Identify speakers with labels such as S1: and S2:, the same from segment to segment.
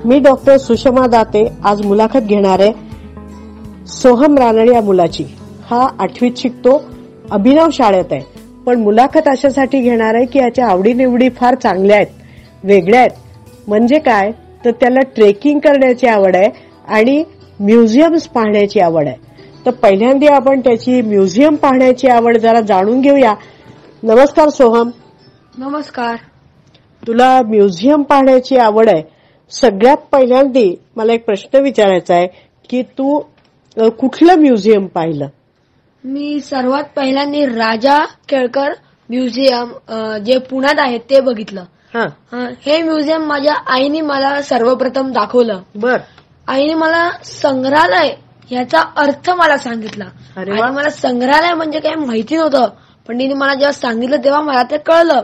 S1: मी doctor Sushma Date आज मुलाखत घेणार आहे सोहम रानडे या मुलाची. हा 8वीत शिकतो, अभिनव शाळेत आहे. पण मुलाखत अशासाठी घेणार आहे की याच्या आवडीनिवडी फार चांगल्या आहेत, वेगळ्या आहेत. म्हणजे काय तर त्याला ट्रेकिंग करण्याची आवड आहे आणि म्युझियम्स पाहण्याची आवड आहे. तर पहिल्यांदा आपण त्याची म्युझियम पाहण्याची आवड जरा जाणून घेऊया. नमस्कार सोहम.
S2: नमस्कार.
S1: तुला म्युझियम पाहण्याची आवड आहे. सगळ्यात पहिल्यांदा मला एक प्रश्न विचारायचा आहे की तू कुठलं म्युझियम पाहिलं?
S2: मी सर्वात पहिल्यांदा राजा केळकर म्युझियम जे पुण्यात आहे ते बघितलं. हे म्युझियम माझ्या आईने मला सर्वप्रथम दाखवलं.
S1: बर.
S2: आईने मला संग्रहालय याचा अर्थ मला सांगितला. आणि मला संग्रहालय म्हणजे काही माहिती नव्हतं, पण तिने मला जेव्हा सांगितलं तेव्हा मला ते कळलं.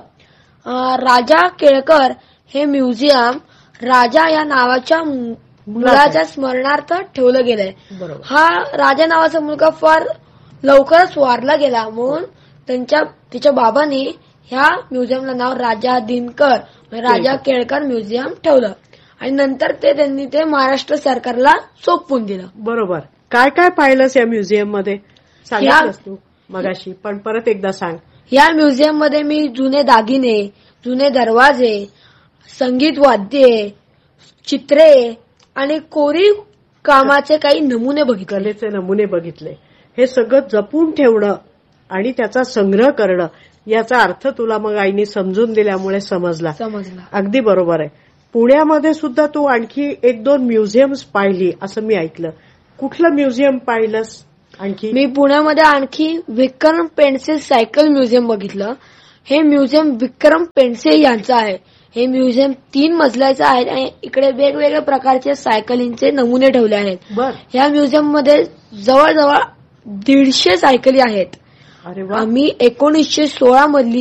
S2: राजा केळकर हे म्युझियम राजा या नावाच्या मुलाच्या स्मरणार्थ ठेवलं गेलंय. हा राजा नावाचा मुलगा फार लवकरच वारला गेला, म्हणून तिच्या बाबांनी ह्या म्युझियमला नाव राजा दिनकर राजा केळकर म्युझियम ठेवलं. आणि नंतर त्यांनी ते महाराष्ट्र सरकारला सोपवून दिलं.
S1: बरोबर. काय काय पाहिलंस या म्युझियम मध्ये? सांगितलंस तू मगाशी, पण परत एकदा सांग.
S2: या म्युझियम मध्ये मी जुने दागिने, जुने दरवाजे, संगीत वाद्ये, चित्रे आणि कोरीव कामाचे काही नमुने बघितले.
S1: कलेचे नमुने बघितले. हे सगळं जपून ठेवणं आणि त्याचा संग्रह करणं याचा अर्थ तुला मग आईने समजून दिल्यामुळे समजला. अगदी बरोबर आहे. पुण्यामध्ये सुद्धा तू आणखी 1-2 म्युझियम्स पाहिली असं मी ऐकलं. कुठलं म्युझियम पाहिलंस आणखी?
S2: मी पुण्यामध्ये आणखी विक्रम पेंडसे सायकल म्युझियम बघितलं. हे म्युझियम विक्रम पेंडसे यांचं आहे. हे म्युझियम 3 मजल्याचं आहे आणि इकडे वेगवेगळ्या प्रकारचे सायकलींचे नमुने ठेवले आहेत. या म्युझियम मध्ये जवळजवळ 150 सायकली आहेत.
S1: अरे वा.
S2: आम्ही 1916 मधली